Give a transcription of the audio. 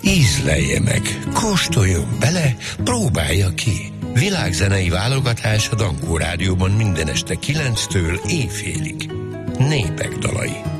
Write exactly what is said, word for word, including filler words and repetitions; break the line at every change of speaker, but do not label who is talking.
ízlelje meg, kóstoljon bele, próbálja ki. Világzenei válogatás a Dankó Rádióban minden este kilenctől éjfélig. Népek dalai.